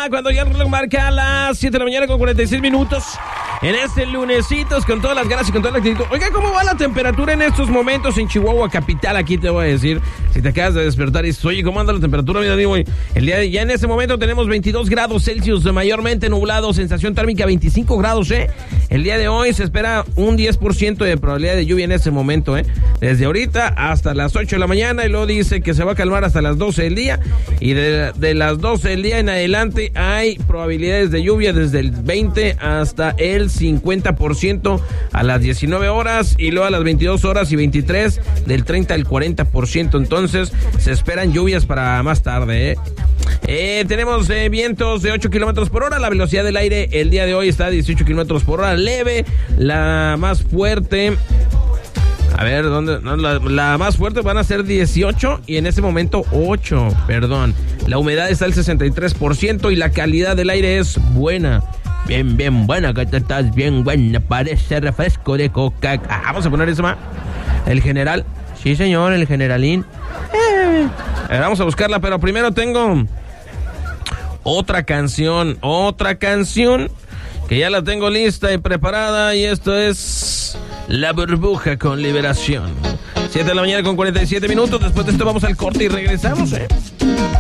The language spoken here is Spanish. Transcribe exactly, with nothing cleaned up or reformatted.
hora, cuando ya el reloj marca las siete de la mañana con cuarenta y seis minutos. En este lunesitos, con todas las ganas y con toda la actitud. Oiga, ¿cómo va la temperatura en estos momentos en Chihuahua capital? Aquí te voy a decir, si te acabas de despertar y dices, oye, ¿cómo anda la temperatura? Mira, digo, el día de, ya en este momento tenemos veintidós grados Celsius, mayormente nublado, sensación térmica veinticinco grados, ¿eh? El día de hoy se espera un diez por ciento de probabilidad de lluvia en este momento, ¿eh? Desde ahorita hasta las ocho de la mañana, y luego dice que se va a calmar hasta las doce del día, y de, de las doce del día en adelante hay probabilidades de lluvia desde el veinte hasta el cincuenta por ciento a las diecinueve horas, y luego a las veintidós horas y veintitrés del treinta al cuarenta por ciento. Entonces se esperan lluvias para más tarde, ¿eh? Eh, tenemos eh, vientos de ocho kilómetros por hora. La velocidad del aire el día de hoy está a dieciocho kilómetros por hora, leve. La más fuerte, a ver, ¿dónde? No, la, la más fuerte van a ser dieciocho y en ese momento ocho, perdón. La humedad está al sesenta y tres por ciento y la calidad del aire es buena. Bien, bien buena, que estás bien buena, parece refresco de coca. Ah, vamos a poner eso más. El general, sí señor, el generalín. Eh. A ver, vamos a buscarla, pero primero tengo otra canción, otra canción que ya la tengo lista y preparada, y esto es La Burbuja con Liberación. siete de la mañana con cuarenta y siete minutos. Después de esto vamos al corte y regresamos, ¿eh?